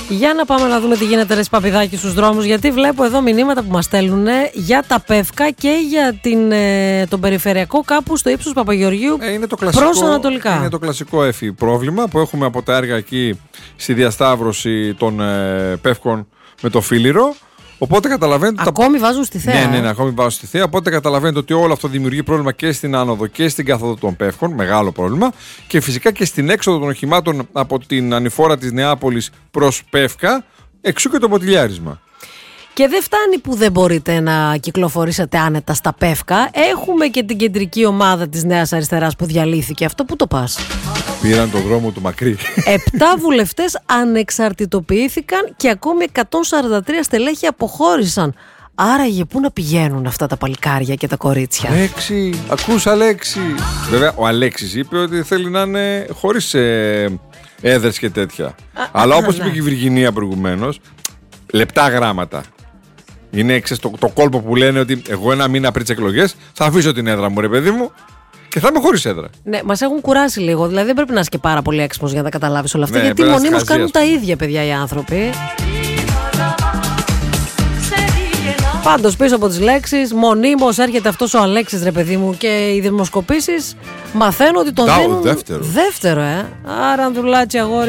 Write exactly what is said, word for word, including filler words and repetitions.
Για να πάμε να δούμε τι γίνεται, ρε Παπηδάκη, στους δρόμους. Γιατί βλέπω εδώ μηνύματα που μας στέλνουν για τα Πεύκα και για την, ε, τον περιφερειακό κάπου στο ύψος Παπαγεωργίου ε, είναι το κλασικό, προς ανατολικά. Είναι το κλασικό έφη πρόβλημα που έχουμε από τα έργα εκεί στη διασταύρωση των ε, Πεύκων με το Φίλιρο. Οπότε καταλαβαίνετε. Ακόμη τα... βάζουν στη θέα. Ναι, ναι, ναι, ακόμη βάζουν στη θέα. Οπότε καταλαβαίνετε ότι όλο αυτό δημιουργεί πρόβλημα και στην άνοδο και στην κάθοδο των Πεύκων. Μεγάλο πρόβλημα. Και φυσικά και στην έξοδο των οχημάτων από την ανηφόρα της Νεάπολης προς Πεύκα. Εξού και το ποτηλιάρισμα. Και δεν φτάνει που δεν μπορείτε να κυκλοφορήσετε άνετα στα Πεύκα. Έχουμε και την κεντρική ομάδα της Νέας Αριστεράς που διαλύθηκε. Αυτό πού το πας? Πήραν τον δρόμο του μακρύ. Επτά βουλευτές ανεξαρτητοποιήθηκαν και ακόμη εκατόν σαράντα τρία στελέχη αποχώρησαν. Άραγε πού να πηγαίνουν αυτά τα παλικάρια και τα κορίτσια? Αλέξη, ακούς Αλέξη. Βέβαια ο Αλέξης είπε ότι θέλει να είναι χωρίς ε, έδρες και τέτοια. Α, Αλλά α, όπως ναι. είπε και η Βυργινία προηγουμένως, λεπτά γράμματα. Είναι ξέρεις, το, το κόλπο που λένε ότι εγώ ένα μήνα πριν τις εκλογές θα αφήσω την έδρα μου, ρε παιδί μου, και θα είμαι χωρίς έδρα. Ναι, μας έχουν κουράσει λίγο. Δηλαδή δεν πρέπει να είσαι και πάρα πολύ έξυπνος για να τα καταλάβεις όλα αυτά. Ναι, γιατί μονίμως κάνουν τα ίδια, παιδιά, οι άνθρωποι. Πάντως πίσω από τις λέξεις, μονίμως έρχεται αυτός ο Αλέξης, ρε παιδί μου, και οι δημοσκοπήσεις μαθαίνω ότι τον Τάω, δίνουν δεύτερο. δεύτερο, ε. Άρα, Ανδρουλάτσι, αγόρι.